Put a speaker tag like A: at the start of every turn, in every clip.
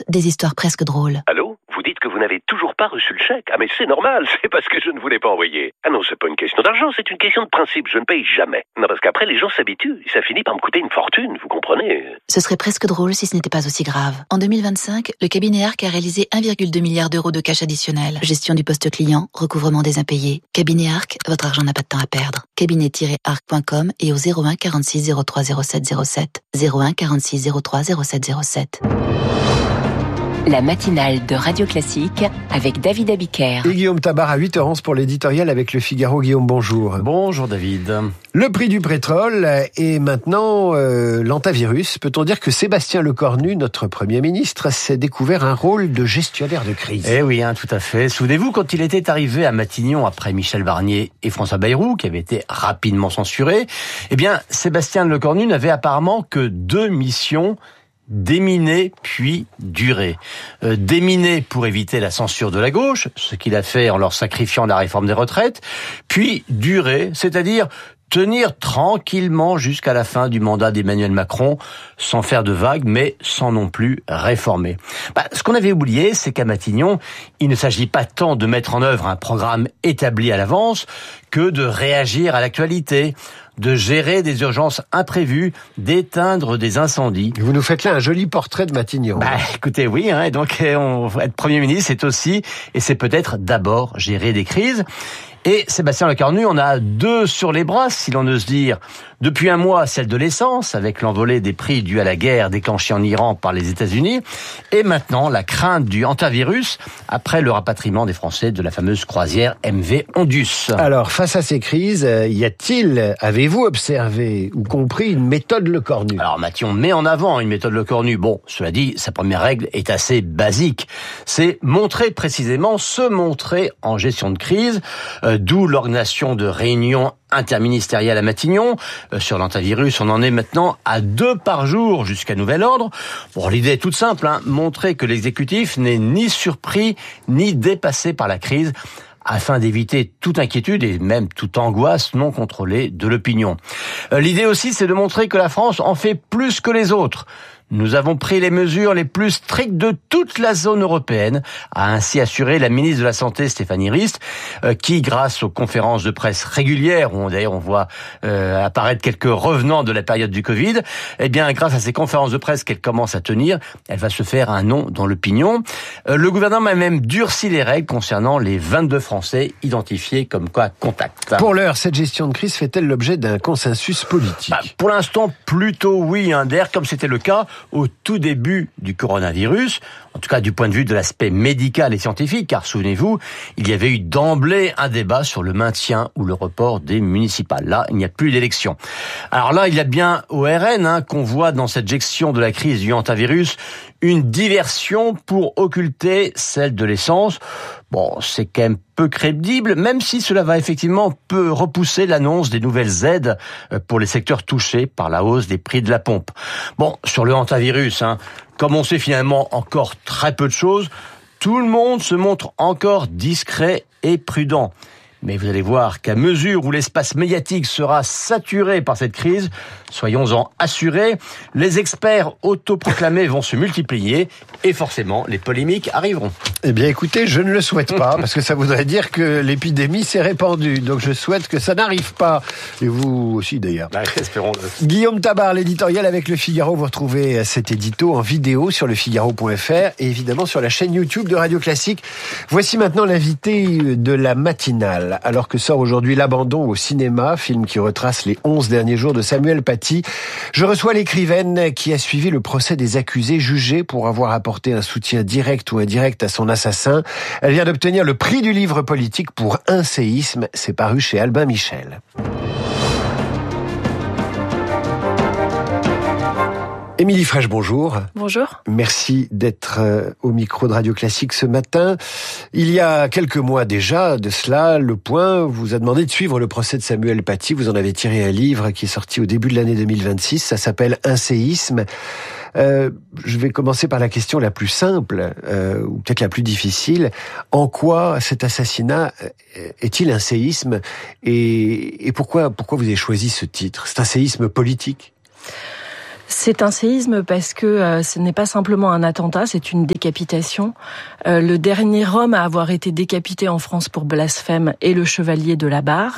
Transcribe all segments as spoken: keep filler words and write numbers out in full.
A: des histoires presque drôles.
B: Allô ? Vous dites que vous n'avez toujours pas reçu le chèque ? Ah mais c'est normal, c'est parce que je ne vous l'ai pas envoyé. Ah non, c'est pas une question d'argent, c'est une question de principe, je ne paye jamais. Non, parce qu'après les gens s'habituent, et ça finit par me coûter une fortune, vous comprenez ?
A: Ce serait presque drôle si ce n'était pas aussi grave. En deux mille vingt-cinq, le cabinet Arc a réalisé un virgule deux milliard d'euros de cash additionnel. Gestion du poste client, recouvrement des impayés. Cabinet Arc, votre argent n'a pas de temps à perdre. cabinet tiret arc point com et au zéro un quarante-six zéro trois zéro sept zéro sept. zéro un quarante-six zéro trois zéro sept zéro sept.
C: La matinale de Radio Classique avec David Abiker.
D: Et Guillaume Tabar à huit heures onze pour l'éditorial avec Le Figaro. Guillaume, bonjour.
E: Bonjour David.
D: Le prix du pétrole et maintenant euh, l'antavirus. Peut-on dire que Sébastien Lecornu, notre Premier ministre, s'est découvert un rôle de gestionnaire de crise ?
E: Eh oui, hein, tout à fait. Souvenez-vous, quand il était arrivé à Matignon après Michel Barnier et François Bayrou, qui avaient été rapidement censurés, eh bien, Sébastien Lecornu n'avait apparemment que deux missions: déminer puis durer. Euh, déminer pour éviter la censure de la gauche, ce qu'il a fait en leur sacrifiant la réforme des retraites, puis durer, c'est-à-dire tenir tranquillement jusqu'à la fin du mandat d'Emmanuel Macron, sans faire de vagues, mais sans non plus réformer. Bah, ce qu'on avait oublié, c'est qu'à Matignon, il ne s'agit pas tant de mettre en œuvre un programme établi à l'avance que de réagir à l'actualité, de gérer des urgences imprévues, d'éteindre des incendies.
D: Vous nous faites là un joli portrait de Matignon.
E: Bah, écoutez, oui, hein, et donc on, être Premier ministre, c'est aussi, et c'est peut-être d'abord gérer des crises. Et Sébastien Lecornu, on a deux sur les bras, si l'on ose dire. Depuis un mois, celle de l'essence, avec l'envolée des prix due à la guerre déclenchée en Iran par les États-Unis. Et maintenant, la crainte du hantavirus, après le rapatriement des Français de la fameuse croisière M V Ondus.
D: Alors, face à ces crises, y a-t-il, avez-vous observé ou compris une méthode Lecornu ?
E: Alors, Matignon met en avant une méthode Lecornu. Bon, cela dit, sa première règle est assez basique. C'est montrer précisément, se montrer en gestion de crise, euh, d'où l'organisation de réunions interministérielles à Matignon. Euh, sur l'antivirus, on en est maintenant à deux par jour jusqu'à nouvel ordre. Bon, l'idée est toute simple, hein, montrer que l'exécutif n'est ni surpris ni dépassé par la crise, afin d'éviter toute inquiétude et même toute angoisse non contrôlée de l'opinion. Euh, l'idée aussi, c'est de montrer que la France en fait plus que les autres. Nous avons pris les mesures les plus strictes de toute la zone européenne, a ainsi assuré la ministre de la Santé Stéphanie Rist, euh, qui, grâce aux conférences de presse régulières, où d'ailleurs on voit euh, apparaître quelques revenants de la période du Covid, eh bien, grâce à ces conférences de presse qu'elle commence à tenir, elle va se faire un nom dans l'opinion. Euh, le gouvernement a même durci les règles concernant les vingt-deux Français identifiés comme cas contacts.
D: Pour l'heure, cette gestion de crise fait-elle l'objet d'un consensus politique ?
E: Bah, pour l'instant, plutôt oui. Hein. D'ailleurs, comme c'était le cas au tout début du coronavirus, en tout cas du point de vue de l'aspect médical et scientifique, car souvenez-vous, il y avait eu d'emblée un débat sur le maintien ou le report des municipales. Là, il n'y a plus d'élection. Alors là, il y a bien au R N hein, qu'on voit dans cette gestion de la crise du hantavirus une diversion pour occulter celle de l'essence. Bon, c'est quand même peu crédible, même si cela va effectivement peu repousser l'annonce des nouvelles aides pour les secteurs touchés par la hausse des prix de la pompe. Bon, sur le hantavirus, hein, comme on sait finalement encore très peu de choses, tout le monde se montre encore discret et prudent. Mais vous allez voir qu'à mesure où l'espace médiatique sera saturé par cette crise, soyons-en assurés, les experts autoproclamés vont se multiplier et forcément les polémiques arriveront.
D: Eh bien écoutez, je ne le souhaite pas, parce que ça voudrait dire que l'épidémie s'est répandue. Donc je souhaite que ça n'arrive pas. Et vous aussi d'ailleurs.
E: Bah, espérons-le.
D: Guillaume Tabar, l'éditorial avec Le Figaro. Vous retrouvez cet édito en vidéo sur lefigaro point f r et évidemment sur la chaîne YouTube de Radio Classique. Voici maintenant l'invité de la matinale. Alors que sort aujourd'hui L'Abandon au cinéma, film qui retrace les onze derniers jours de Samuel Paty, je reçois l'écrivaine qui a suivi le procès des accusés jugés pour avoir apporté un soutien direct ou indirect à son assassin. Elle vient d'obtenir le prix du livre politique pour Un séisme. C'est paru chez Albin Michel. Émilie Frèche, bonjour.
F: Bonjour.
D: Merci d'être au micro de Radio Classique ce matin. Il y a quelques mois déjà de cela, Le Point vous a demandé de suivre le procès de Samuel Paty. Vous en avez tiré un livre qui est sorti au début de l'année deux mille vingt-six. Ça s'appelle Un séisme. Euh, je vais commencer par la question la plus simple, euh, ou peut-être la plus difficile. En quoi cet assassinat est-il un séisme et, et pourquoi, pourquoi vous avez choisi ce titre ? C'est un séisme politique ?
F: C'est un séisme parce que euh, ce n'est pas simplement un attentat, c'est une décapitation. Euh, le dernier homme à avoir été décapité en France pour blasphème est le chevalier de la Barre,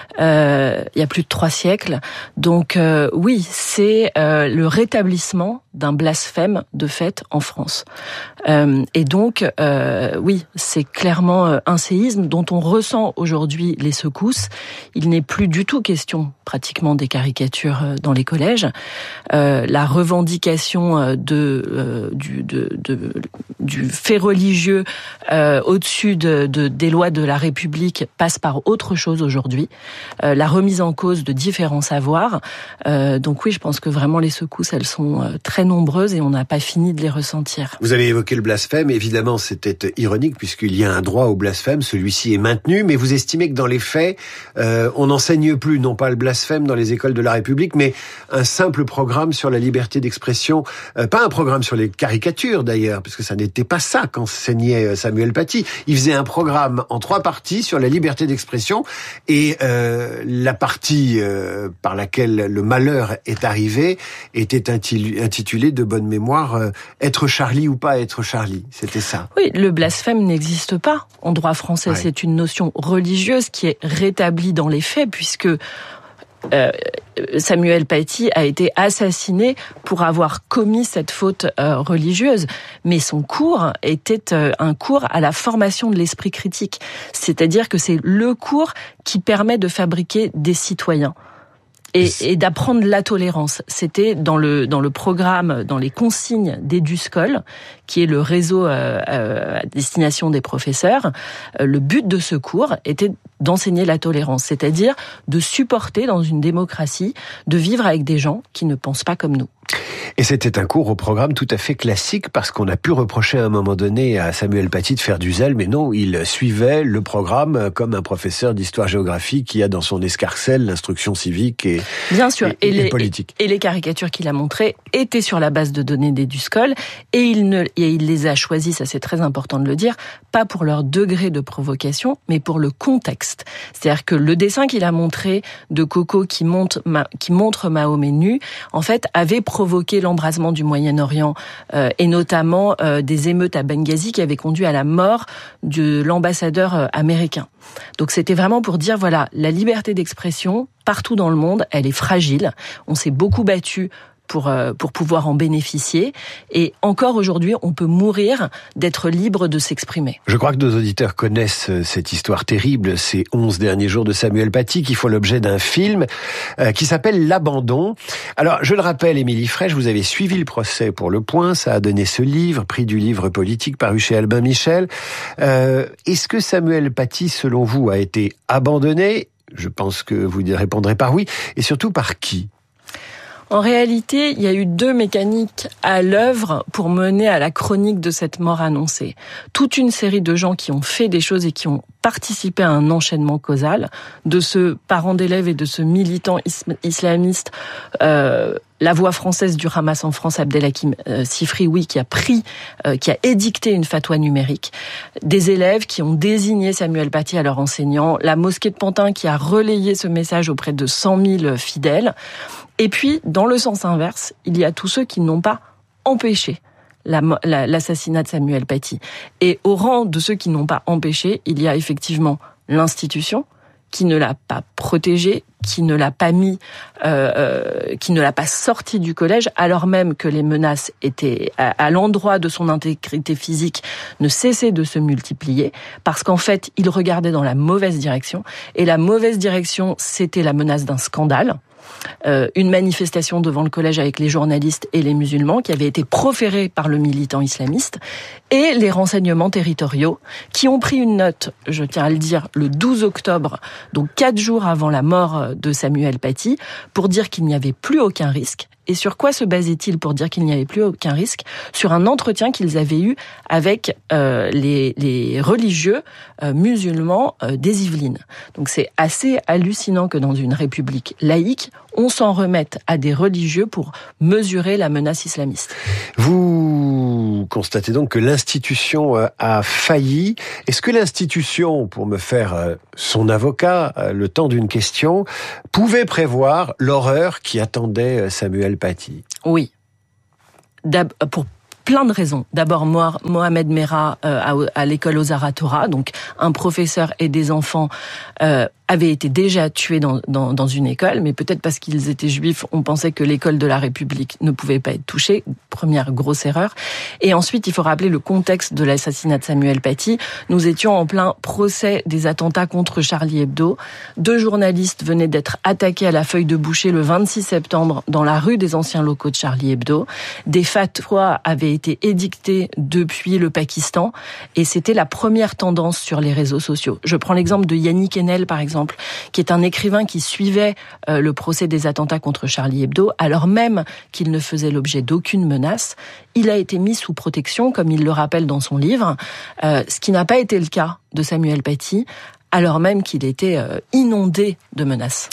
F: euh, il y a plus de trois siècles. Donc euh, oui, c'est euh, le rétablissement d'un blasphème de fait en France. Euh, et donc, euh, oui, c'est clairement un séisme dont on ressent aujourd'hui les secousses. Il n'est plus du tout question pratiquement des caricatures dans les collèges. Euh, la revendication de, euh, du, de, de, du fait religieux euh, au-dessus de, de, des lois de la République passe par autre chose aujourd'hui. Euh, la remise en cause de différents savoirs. Euh, donc oui, je pense que vraiment les secousses, elles sont euh, très nombreuses et on n'a pas fini de les ressentir.
D: Vous avez évoqué le blasphème, évidemment c'était ironique puisqu'il y a un droit au blasphème, celui-ci est maintenu, mais vous estimez que dans les faits, euh, on n'enseigne plus, non pas le blasphème dans les écoles de la République, mais un simple programme sur la liberté d'expression, euh, pas un programme sur les caricatures d'ailleurs, parce que ça n'était pas ça qu'enseignait Samuel Paty. Il faisait un programme en trois parties sur la liberté d'expression et euh, la partie euh, par laquelle le malheur est arrivé était intitulée de bonne mémoire euh, « Être Charlie ou pas être Charlie ». C'était ça.
F: Oui, le blasphème n'existe pas en droit français. Ouais. C'est une notion religieuse qui est rétablie dans les faits puisque Euh, Samuel Paty a été assassiné pour avoir commis cette faute euh, religieuse, mais son cours était euh, un cours à la formation de l'esprit critique, c'est-à-dire que c'est le cours qui permet de fabriquer des citoyens. Et, et d'apprendre la tolérance. C'était dans le dans le programme, dans les consignes d'EduScol, qui est le réseau euh, euh, à destination des professeurs. Euh, le but de ce cours était d'enseigner la tolérance, c'est-à-dire de supporter dans une démocratie, de vivre avec des gens qui ne pensent pas comme nous.
D: Et c'était un cours au programme tout à fait classique parce qu'on a pu reprocher à un moment donné à Samuel Paty de faire du zèle, mais non, il suivait le programme comme un professeur d'histoire-géographie qui a dans son escarcelle l'instruction civique et,
F: Bien sûr.
D: et, et,
F: et, les,
D: et politique.
F: Et, et les caricatures qu'il a montrées étaient sur la base de données d'EduScol et il, ne, et il les a choisies, ça c'est très important de le dire, pas pour leur degré de provocation, mais pour le contexte. C'est-à-dire que le dessin qu'il a montré de Coco qui, monte, qui montre Mahomet nu, en fait, avait provoqué l'embrasement du Moyen-Orient euh, et notamment euh, des émeutes à Benghazi qui avaient conduit à la mort de l'ambassadeur euh, américain. Donc c'était vraiment pour dire, voilà, la liberté d'expression, partout dans le monde, elle est fragile. On s'est beaucoup battu pour euh, pour pouvoir en bénéficier. Et encore aujourd'hui, on peut mourir d'être libre de s'exprimer.
D: Je crois que nos auditeurs connaissent cette histoire terrible, ces onze derniers jours de Samuel Paty, qui font l'objet d'un film euh, qui s'appelle L'Abandon. Alors, je le rappelle, Émilie Frèche, vous avez suivi le procès pour Le Point, ça a donné ce livre, prix du livre politique paru chez Albin Michel. Euh, est-ce que Samuel Paty, selon vous, a été abandonné? Je pense que vous répondrez par oui. Et surtout, par qui?
F: En réalité, il y a eu deux mécaniques à l'œuvre pour mener à la chronique de cette mort annoncée. Toute une série de gens qui ont fait des choses et qui ont participé à un enchaînement causal, de ce parent d'élève et de ce militant islamiste, euh, la voix française du Hamas en France, Abdelhakim euh, Sifrioui, qui a pris, euh, qui a édicté une fatwa numérique, des élèves qui ont désigné Samuel Paty à leur enseignant, la mosquée de Pantin qui a relayé ce message auprès de cent mille fidèles. Et puis, dans le sens inverse, il y a tous ceux qui n'ont pas empêché la, la, l'assassinat de Samuel Paty. Et au rang de ceux qui n'ont pas empêché, il y a effectivement l'institution qui ne l'a pas protégé, qui ne l'a pas mis, euh, euh, qui ne l'a pas sorti du collège, alors même que les menaces étaient à, à l'endroit de son intégrité physique ne cessaient de se multiplier, parce qu'en fait, il regardait dans la mauvaise direction. Et la mauvaise direction, c'était la menace d'un scandale. Euh, une manifestation devant le collège avec les journalistes et les musulmans qui avait été proférée par le militant islamiste et les renseignements territoriaux qui ont pris une note, je tiens à le dire, le douze octobre, donc quatre jours avant la mort de Samuel Paty, pour dire qu'il n'y avait plus aucun risque. Et sur quoi se basait-il pour dire qu'il n'y avait plus aucun risque? Sur un entretien qu'ils avaient eu avec euh, les, les religieux euh, musulmans euh, des Yvelines. Donc c'est assez hallucinant que dans une république laïque, on s'en remette à des religieux pour mesurer la menace islamiste.
D: Vous constatez donc que l'institution a failli. Est-ce que l'institution, pour me faire son avocat, le temps d'une question, pouvait prévoir l'horreur qui attendait Samuel Paty?
F: Oui. D'ab- pour plein de raisons. D'abord, Mohamed Merah euh, à, à l'école Ozar Torah, donc un professeur et des enfants euh, avaient été déjà tués dans, dans, dans une école, mais peut-être parce qu'ils étaient juifs, on pensait que l'école de la République ne pouvait pas être touchée. Première grosse erreur. Et ensuite, il faut rappeler le contexte de l'assassinat de Samuel Paty. Nous étions en plein procès des attentats contre Charlie Hebdo. Deux journalistes venaient d'être attaqués à la feuille de boucher le vingt-six septembre dans la rue des anciens locaux de Charlie Hebdo. Des fatwas avaient été édictés depuis le Pakistan et c'était la première tendance sur les réseaux sociaux. Je prends l'exemple de Yannick Enel, par exemple, qui est un écrivain qui suivait euh, le procès des attentats contre Charlie Hebdo, alors même qu'il ne faisait l'objet d'aucune menace. Il a été mis sous protection, comme il le rappelle dans son livre, euh, ce qui n'a pas été le cas de Samuel Paty, alors même qu'il était euh, inondé de menaces.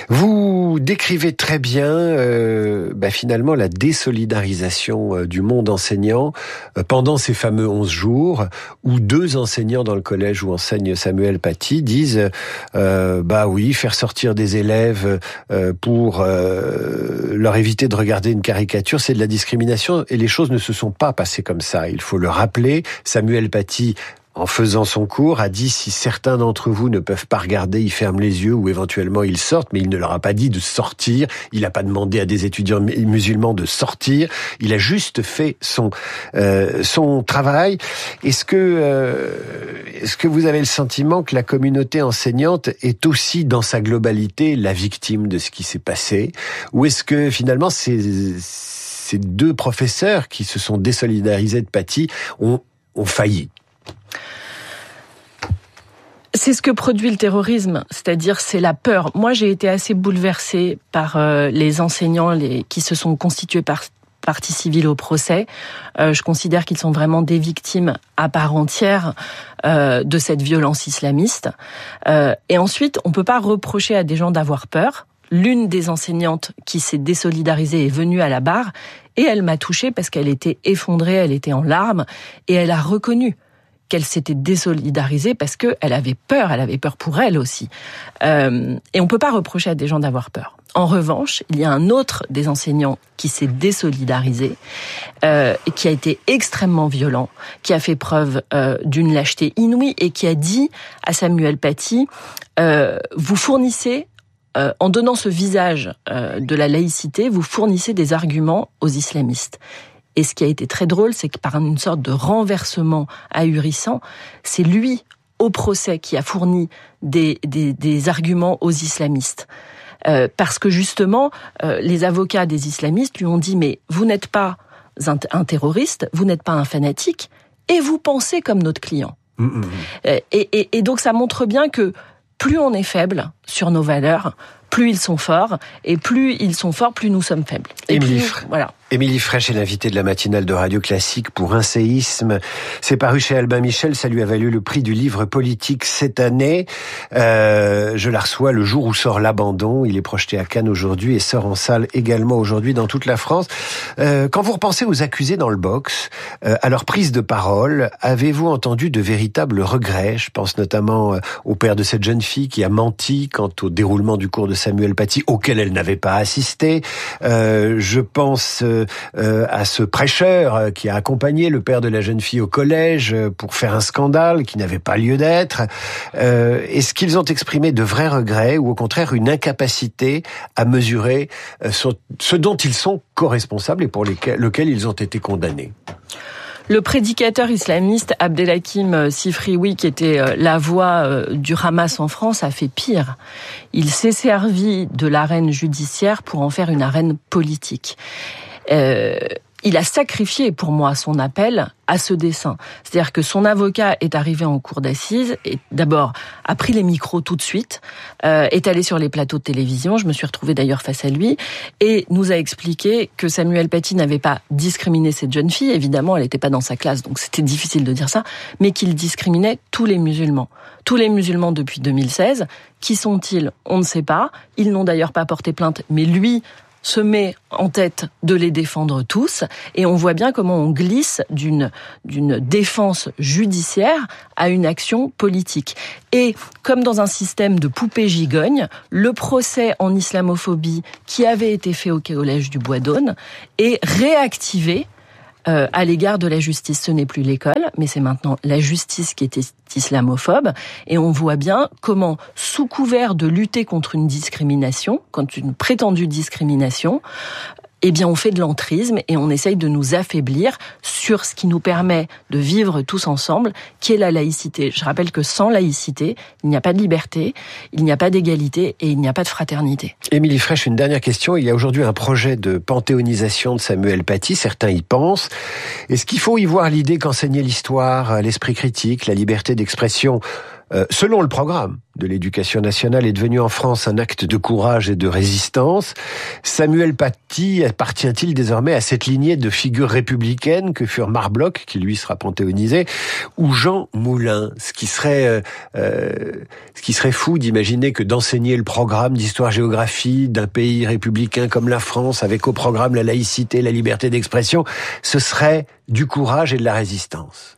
D: Vous décrivez très bien euh, bah finalement la désolidarisation euh, du monde enseignant euh, pendant ces fameux onze jours où deux enseignants dans le collège où enseigne Samuel Paty disent euh, bah oui, faire sortir des élèves euh, pour euh, leur éviter de regarder une caricature, c'est de la discrimination, et les choses ne se sont pas passées comme ça. Il faut le rappeler, Samuel Paty, en faisant son cours, a dit si certains d'entre vous ne peuvent pas regarder, ils ferment les yeux ou éventuellement ils sortent, mais il ne leur a pas dit de sortir, il n'a pas demandé à des étudiants musulmans de sortir, il a juste fait son euh, son travail. Est-ce que euh, est-ce que vous avez le sentiment que la communauté enseignante est aussi dans sa globalité la victime de ce qui s'est passé, ou est-ce que finalement ces ces deux professeurs qui se sont désolidarisés de Paty ont ont failli?
F: C'est ce que produit le terrorisme, c'est-à-dire c'est la peur. Moi, j'ai été assez bouleversée par euh, les enseignants les, qui se sont constitués par partie civile au procès. Euh, je considère qu'ils sont vraiment des victimes à part entière euh, de cette violence islamiste. Euh, et ensuite, on peut pas reprocher à des gens d'avoir peur. L'une des enseignantes qui s'est désolidarisée est venue à la barre et elle m'a touchée parce qu'elle était effondrée, elle était en larmes et elle a reconnu qu'elle s'était désolidarisée parce qu'elle avait peur, elle avait peur pour elle aussi. Euh, et on peut pas reprocher à des gens d'avoir peur. En revanche, il y a un autre des enseignants qui s'est désolidarisé, euh, et qui a été extrêmement violent, qui a fait preuve euh, d'une lâcheté inouïe et qui a dit à Samuel Paty, euh, vous fournissez, euh, en donnant ce visage euh, de la laïcité, vous fournissez des arguments aux islamistes. Et ce qui a été très drôle, c'est que par une sorte de renversement ahurissant, c'est lui, au procès, qui a fourni des, des, des arguments aux islamistes. Euh, parce que justement, euh, les avocats des islamistes lui ont dit « Mais vous n'êtes pas un, un terroriste, vous n'êtes pas un fanatique, et vous pensez comme notre client. Mmh. » et, et, et donc ça montre bien que plus on est faible sur nos valeurs, plus ils sont forts, et plus ils sont forts, plus nous sommes faibles. Et
D: Émilie,
F: plus, voilà.
D: Émilie Frèche est l'invitée de la matinale de Radio Classique pour Un séisme. C'est paru chez Albin Michel, ça lui a valu le prix du livre politique cette année. Euh, je la reçois le jour où sort L'Abandon. Il est projeté à Cannes aujourd'hui et sort en salle également aujourd'hui dans toute la France. Euh, quand vous repensez aux accusés dans le box, euh, à leur prise de parole, avez-vous entendu de véritables regrets? Je pense notamment euh, au père de cette jeune fille qui a menti quant au déroulement du cours de Samuel Paty, auquel elle n'avait pas assisté. Euh, je pense euh, à ce prêcheur qui a accompagné le père de la jeune fille au collège pour faire un scandale qui n'avait pas lieu d'être. Euh, est-ce qu'ils ont exprimé de vrais regrets ou au contraire une incapacité à mesurer ce dont ils sont co-responsables et pour lesquels, lequel ils ont été condamnés?
F: Le prédicateur islamiste Abdelhakim Sifrioui, qui était la voix du Hamas en France, a fait pire. Il s'est servi de l'arène judiciaire pour en faire une arène politique. Euh, il a sacrifié pour moi son appel à ce dessein. C'est-à-dire que son avocat est arrivé en cour d'assises et d'abord a pris les micros tout de suite, euh, est allé sur les plateaux de télévision, je me suis retrouvée d'ailleurs face à lui, et nous a expliqué que Samuel Paty n'avait pas discriminé cette jeune fille, évidemment elle n'était pas dans sa classe donc c'était difficile de dire ça, mais qu'il discriminait tous les musulmans. Tous les musulmans depuis deux mille seize, qui sont-ils ? On ne sait pas, ils n'ont d'ailleurs pas porté plainte, mais lui se met en tête de les défendre tous, et on voit bien comment on glisse d'une d'une défense judiciaire à une action politique. Et comme dans un système de poupée gigogne, le procès en islamophobie qui avait été fait au Collège du Bois-d'Aulne est réactivé Euh, à l'égard de la justice. Ce n'est plus l'école, mais c'est maintenant la justice qui est islamophobe. Et on voit bien comment, sous couvert de lutter contre une discrimination, contre une prétendue discrimination, eh bien, on fait de l'entrisme et on essaye de nous affaiblir sur ce qui nous permet de vivre tous ensemble, qui est la laïcité. Je rappelle que sans laïcité, il n'y a pas de liberté, il n'y a pas d'égalité et il n'y a pas de fraternité.
D: Émilie Frèche, une dernière question. Il y a aujourd'hui un projet de panthéonisation de Samuel Paty. Certains y pensent. Est-ce qu'il faut y voir l'idée qu'enseigner l'histoire, l'esprit critique, la liberté d'expression, Euh, selon le programme de l'éducation nationale, est devenu en France un acte de courage et de résistance? Samuel Paty appartient-il désormais à cette lignée de figures républicaines que furent Marc-Bloch, qui lui sera panthéonisé, ou Jean Moulin? Ce qui serait, euh, euh, ce qui serait fou d'imaginer que d'enseigner le programme d'histoire-géographie d'un pays républicain comme la France, avec au programme la laïcité, la liberté d'expression, ce serait du courage et de la résistance.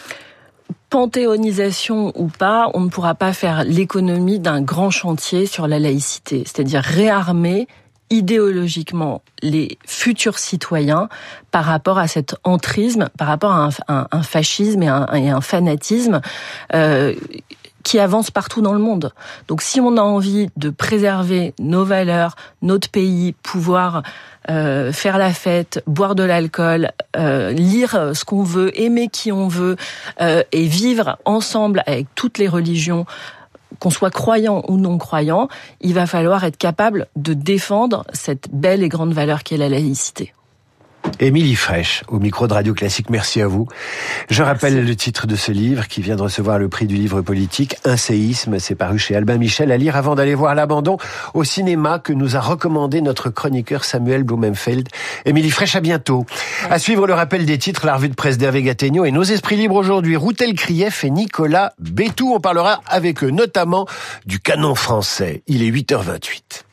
F: Panthéonisation ou pas, on ne pourra pas faire l'économie d'un grand chantier sur la laïcité, c'est-à-dire réarmer idéologiquement les futurs citoyens par rapport à cet entrisme, par rapport à un, un, un fascisme et un, et un fanatisme euh, qui avance partout dans le monde. Donc si on a envie de préserver nos valeurs, notre pays, pouvoir euh, faire la fête, boire de l'alcool, euh, lire ce qu'on veut, aimer qui on veut, euh, et vivre ensemble avec toutes les religions, qu'on soit croyant ou non croyant, il va falloir être capable de défendre cette belle et grande valeur qu'est la laïcité.
D: Émilie Frèche, au micro de Radio Classique, merci à vous. Je rappelle Merci. Le titre de ce livre qui vient de recevoir le prix du livre politique, Un séisme, c'est paru chez Albin Michel, à lire avant d'aller voir L'Abandon au cinéma que nous a recommandé notre chroniqueur Samuel Blumenfeld. Émilie Frèche, à bientôt. Merci. À suivre le rappel des titres, la revue de presse d'Hervé Gattegno et nos esprits libres aujourd'hui, Routel Krief et Nicolas Bétou. On parlera avec eux notamment du canon français. Il est huit heures vingt-huit.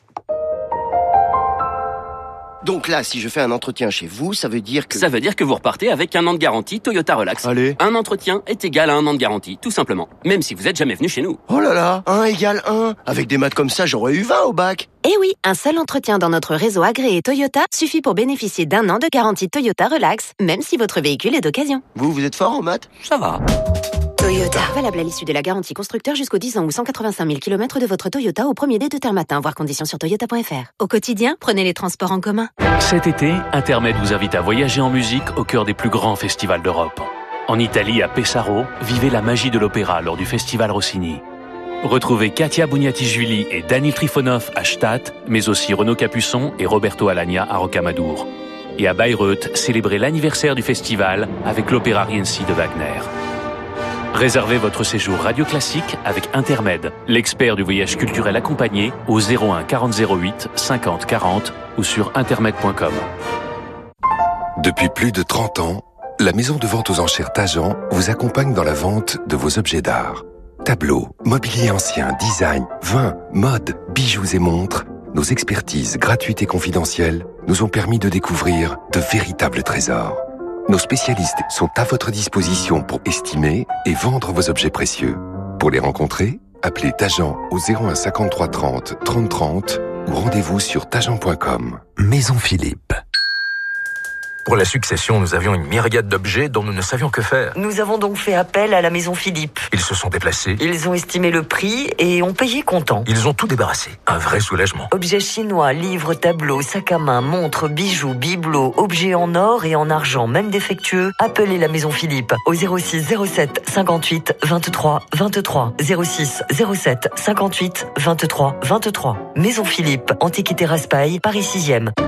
G: Donc là, si je fais un entretien chez vous, ça veut dire que...
H: Ça veut dire que vous repartez avec un an de garantie Toyota Relax.
G: Allez.
H: Un entretien est égal à un an de garantie, tout simplement. Même si vous êtes jamais venu chez nous.
G: Oh là là, un égale un. Avec des maths comme ça, j'aurais eu vingt au bac.
I: Eh oui, un seul entretien dans notre réseau agréé Toyota suffit pour bénéficier d'un an de garantie Toyota Relax, même si votre véhicule est d'occasion.
G: Vous, vous êtes fort en maths ?
H: Ça va.
I: Toyota. Valable à l'issue de la garantie constructeur jusqu'aux dix ans ou cent quatre-vingt-cinq mille kilomètres de votre Toyota au premier dé de terre matin, voir conditions sur toyota point f r. Au quotidien, prenez les transports en commun.
J: Cet été, Intermed vous invite à voyager en musique au cœur des plus grands festivals d'Europe. En Italie, à Pesaro, vivez la magie de l'opéra lors du festival Rossini. Retrouvez Katia Bugnati-Julie et Daniel Trifonov à Stade, mais aussi Renaud Capuçon et Roberto Alagna à Rocamadour. Et à Bayreuth, célébrez l'anniversaire du festival avec l'opéra Rienzi de Wagner. Réservez votre séjour Radio Classique avec Intermed, l'expert du voyage culturel accompagné au zéro un quarante zéro huit cinquante quarante ou sur intermed point com.
K: Depuis plus de trente ans, la maison de vente aux enchères Tajan vous accompagne dans la vente de vos objets d'art. Tableaux, mobilier ancien, design, vins, mode, bijoux et montres, nos expertises gratuites et confidentielles nous ont permis de découvrir de véritables trésors. Nos spécialistes sont à votre disposition pour estimer et vendre vos objets précieux. Pour les rencontrer, appelez Tajan au zéro un cinquante-trois trente trente trente ou rendez-vous sur tajan point com.
L: Maison Philippe. Pour la succession, nous avions une myriade d'objets dont nous ne savions que faire.
M: Nous avons donc fait appel à la Maison Philippe.
L: Ils se sont déplacés.
M: Ils ont estimé le prix et ont payé comptant.
L: Ils ont tout débarrassé. Un vrai soulagement.
M: Objets chinois, livres, tableaux, sacs à main, montres, bijoux, bibelots, objets en or et en argent, même défectueux. Appelez la Maison Philippe au zéro six zéro sept cinquante-huit vingt-trois vingt-trois. zéro six zéro sept cinquantahuit vingt-trois vingt-trois. Maison Philippe, Antiquité Raspail, Paris sixième.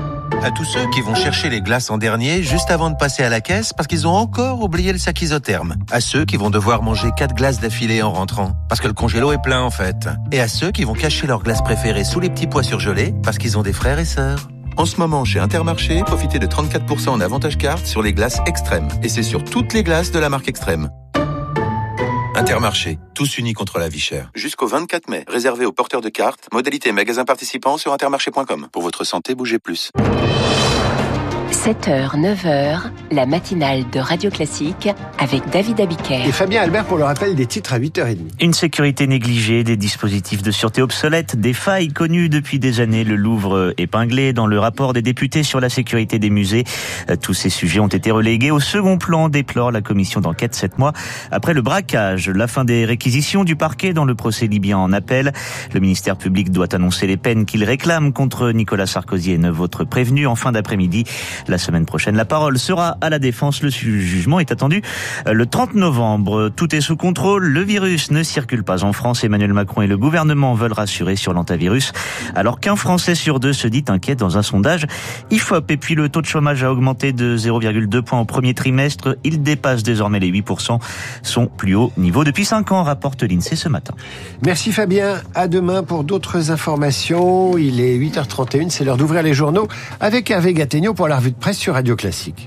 N: À tous ceux qui vont chercher les glaces en dernier juste avant de passer à la caisse parce qu'ils ont encore oublié le sac isotherme. À ceux qui vont devoir manger quatre glaces d'affilée en rentrant parce que le congélo est plein en fait. Et à ceux qui vont cacher leurs glaces préférées sous les petits pois surgelés parce qu'ils ont des frères et sœurs. En ce moment, chez Intermarché, profitez de trente-quatre pour cent en avantage carte sur les glaces Extrême. Et c'est sur toutes les glaces de la marque Extrême. Intermarché, tous unis contre la vie chère. Jusqu'au vingt-quatre mai, réservé aux porteurs de cartes, modalité magasin participant sur intermarché point com. Pour votre santé, bougez plus.
C: sept heures, neuf heures, la matinale de Radio Classique avec David Abiker.
D: Et Fabien Albert pour le rappel des titres à huit heures trente.
O: Une sécurité négligée, des dispositifs de sûreté obsolètes, des failles connues depuis des années, le Louvre épinglé dans le rapport des députés sur la sécurité des musées. Tous ces sujets ont été relégués au second plan, déplore la commission d'enquête sept mois après le braquage. La fin des réquisitions du parquet dans le procès libyen en appel. Le ministère public doit annoncer les peines qu'il réclame contre Nicolas Sarkozy et neuf autres prévenus en fin d'après-midi. La semaine prochaine, la parole sera à la défense. Le jugement est attendu le trente novembre. Tout est sous contrôle. Le virus ne circule pas en France. Emmanuel Macron et le gouvernement veulent rassurer sur l'antavirus, alors qu'un Français sur deux se dit inquiet dans un sondage I F O P. Et puis le taux de chômage a augmenté de zéro virgule deux points au premier trimestre. Il dépasse désormais les huit pour cent, son plus haut niveau depuis cinq ans, rapporte l'INSEE ce matin.
D: Merci Fabien. À demain pour d'autres informations. Il est huit heures trente et une. C'est l'heure d'ouvrir les journaux avec Hervé Gattegno pour la revue de presse sur Radio Classique.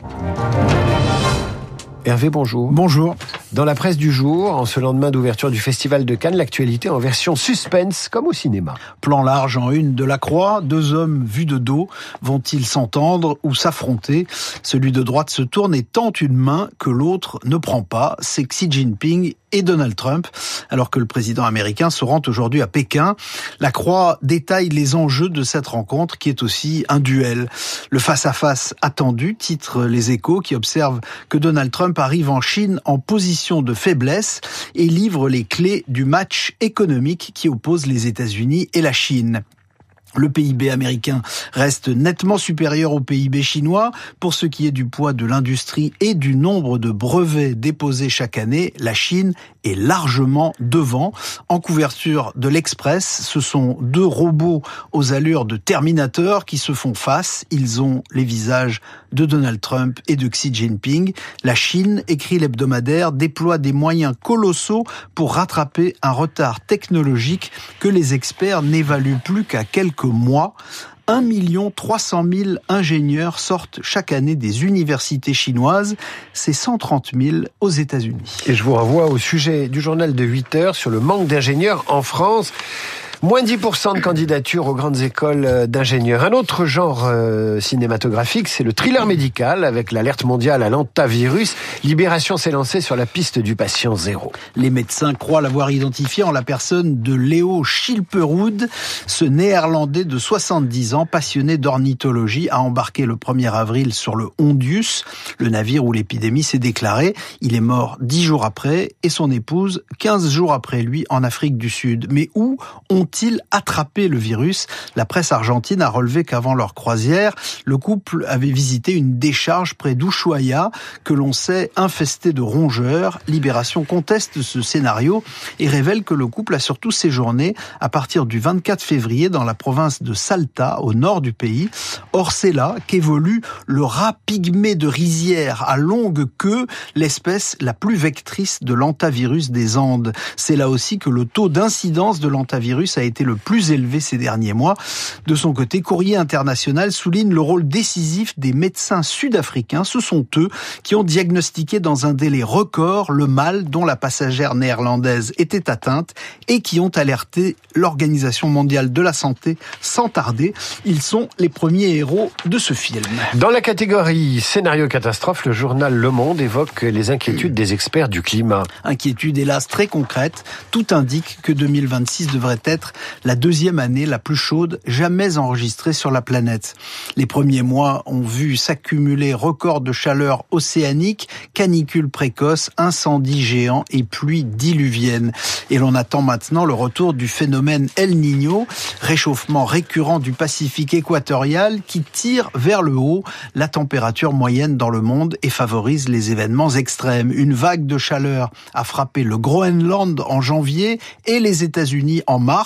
D: Hervé, bonjour.
P: Bonjour.
D: Dans la presse du jour, en ce lendemain d'ouverture du Festival de Cannes, l'actualité en version suspense, comme au cinéma.
P: Plan large en une de la Croix, deux hommes vus de dos, vont-ils s'entendre ou s'affronter ? Celui de droite se tourne et tente une main que l'autre ne prend pas, c'est Xi Jinping et Donald Trump, alors que le président américain se rend aujourd'hui à Pékin. La Croix détaille les enjeux de cette rencontre qui est aussi un duel. Le face-à-face attendu, titre Les Échos, qui observe que Donald Trump arrive en Chine en position de faiblesse et livre les clés du match économique qui oppose les États-Unis et la Chine. Le P I B américain reste nettement supérieur au P I B chinois. Pour ce qui est du poids de l'industrie et du nombre de brevets déposés chaque année, la Chine est largement devant. En couverture de l'Express, ce sont deux robots aux allures de Terminator qui se font face. Ils ont les visages de Donald Trump et de Xi Jinping. La Chine, écrit l'hebdomadaire, déploie des moyens colossaux pour rattraper un retard technologique que les experts n'évaluent plus qu'à quelques mois. un million trois cent mille ingénieurs sortent chaque année des universités chinoises. C'est cent trente mille aux États-Unis.
D: Et je vous renvoie au sujet du journal de huit heures sur le manque d'ingénieurs en France. Moins dix pour cent de candidatures aux grandes écoles d'ingénieurs. Un autre genre euh, cinématographique, c'est le thriller médical avec l'alerte mondiale à l'antavirus. Libération s'est lancée sur la piste du patient zéro.
P: Les médecins croient l'avoir identifié en la personne de Léo Schilperud. Ce néerlandais de soixante-dix ans, passionné d'ornithologie, a embarqué le premier avril sur le Hondius, le navire où l'épidémie s'est déclarée. Il est mort dix jours après et son épouse quinze jours après lui en Afrique du Sud. Mais où ont ont-ils attrapé le virus ? La presse argentine a relevé qu'avant leur croisière, le couple avait visité une décharge près d'Ushuaia que l'on sait infestée de rongeurs. Libération conteste ce scénario et révèle que le couple a surtout séjourné à partir du vingt-quatre février dans la province de Salta, au nord du pays. Or, c'est là qu'évolue le rat pygmée de rizière à longue queue, l'espèce la plus vectrice de l'hantavirus des Andes. C'est là aussi que le taux d'incidence de l'hantavirus a été le plus élevé ces derniers mois. De son côté, Courrier International souligne le rôle décisif des médecins sud-africains. Ce sont eux qui ont diagnostiqué dans un délai record le mal dont la passagère néerlandaise était atteinte et qui ont alerté l'Organisation mondiale de la santé sans tarder. Ils sont les premiers héros de ce film.
D: Dans la catégorie scénario catastrophe, le journal Le Monde évoque les inquiétudes des experts du climat.
P: Inquiétudes hélas très concrètes. Tout indique que deux mille vingt-six devrait être la deuxième année la plus chaude jamais enregistrée sur la planète. Les premiers mois ont vu s'accumuler records de chaleur océanique, canicules précoces, incendies géants et pluies diluviennes. Et l'on attend maintenant le retour du phénomène El Niño, réchauffement récurrent du Pacifique équatorial qui tire vers le haut la température moyenne dans le monde et favorise les événements extrêmes. Une vague de chaleur a frappé le Groenland en janvier et les États-Unis en mars.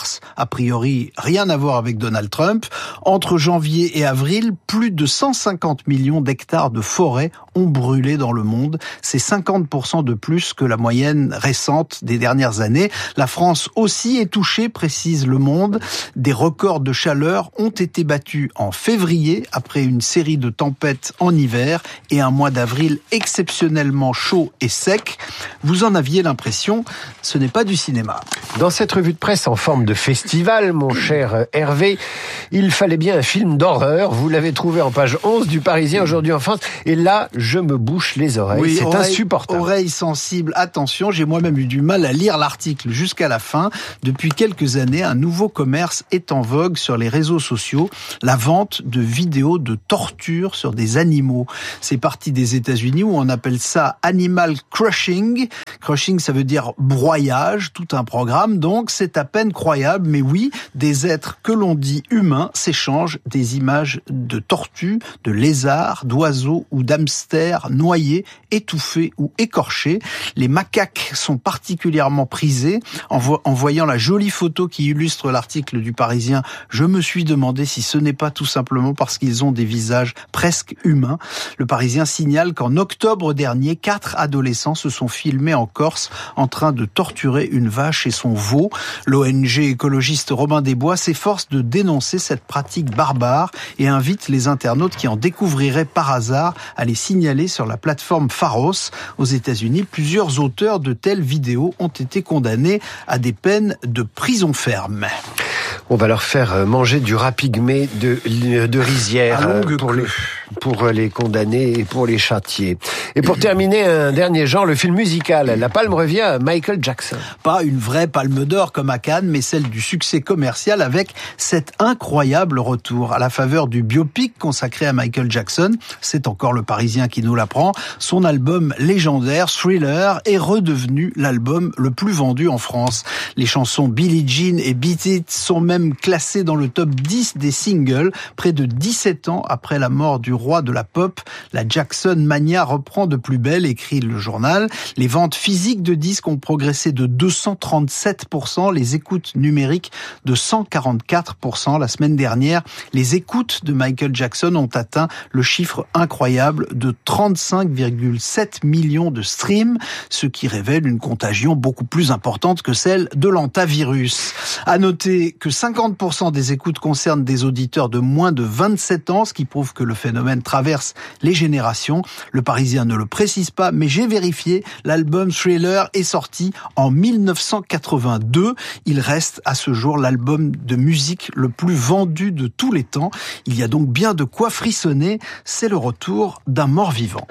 P: commerce. A priori, rien à voir avec Donald Trump. Entre janvier et avril, plus de cent cinquante millions d'hectares de forêt ont brûlé dans le monde. C'est cinquante pour cent de plus que la moyenne récente des dernières années. La France aussi est touchée, précise Le Monde. Des records de chaleur ont été battus en février après une série de tempêtes en hiver et un mois d'avril exceptionnellement chaud et sec. Vous en aviez l'impression, ce n'est pas du cinéma.
D: Dans cette revue de presse en forme de festival, mon cher Hervé, il fallait bien un film d'horreur. Vous l'avez trouvé en page onze du Parisien aujourd'hui en France. Et là, je me bouche les oreilles. Oui, c'est oreille, insupportable.
P: Oreilles sensibles, attention, j'ai moi-même eu du mal à lire l'article jusqu'à la fin. Depuis quelques années, un nouveau commerce est en vogue sur les réseaux sociaux. La vente de vidéos de torture sur des animaux. C'est parti des États-Unis où on appelle ça animal crushing. Crushing, ça veut dire broyage, tout un programme. Donc, c'est à peine croyable. Mais oui, des êtres que l'on dit humains s'échangent des images de tortues, de lézards, d'oiseaux ou d'hamsters noyés, étouffés ou écorchés. Les macaques sont particulièrement prisés. En, vo- en voyant la jolie photo qui illustre l'article du Parisien, je me suis demandé si ce n'est pas tout simplement parce qu'ils ont des visages presque humains. Le Parisien signale qu'en octobre dernier, quatre adolescents se sont filmés en Corse en train de torturer une vache et son veau. L'O N G écologiste Robin des Bois s'efforce de dénoncer cette pratique barbare et invite les internautes qui en découvriraient par hasard à les signaler sur la plateforme Pharos. Aux États-Unis, plusieurs auteurs de telles vidéos ont été condamnés à des peines de prison ferme.
D: On va leur faire manger du rat pygmée de, de rizière pour les, pour les condamner et pour les châtier. Et pour terminer, un dernier genre, le film musical. La palme revient à Michael Jackson.
P: Pas une vraie palme d'or comme à Cannes, mais celle du succès commercial avec cet incroyable retour. À la faveur du biopic consacré à Michael Jackson, c'est encore le Parisien qui nous l'apprend, son album légendaire, Thriller, est redevenu l'album le plus vendu en France. Les chansons Billie Jean et Beat It sont même classées dans le top dix des singles. Près de dix-sept ans après la mort du roi de la pop, la Jackson Mania reprend de plus belle, écrit le journal. Les ventes physiques de disques ont progressé de deux cent trente-sept pour cent, les écoutes numériques de cent quarante-quatre pour cent. La semaine dernière, les écoutes de Michael Jackson ont atteint le chiffre incroyable de trente-cinq virgule sept millions de streams, ce qui révèle une contagion beaucoup plus importante que celle de l'antavirus. À noter que cinquante pour cent des écoutes concernent des auditeurs de moins de vingt-sept ans, ce qui prouve que le phénomène traverse les générations. Le Parisien ne le précise pas, mais j'ai vérifié, l'album Thriller est sorti en mille neuf cent quatre-vingt-deux. Il reste à ce jour l'album de musique le plus vendu de tous les temps. Il y a donc bien de quoi frissonner. C'est le retour d'un mort-vivant.